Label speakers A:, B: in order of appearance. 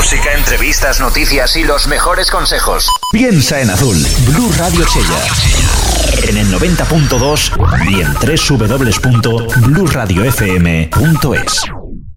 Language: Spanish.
A: Música, entrevistas, noticias y los mejores consejos. Piensa en azul. Blue Radio Chella. En el 90.2 y en www.blueradiofm.es.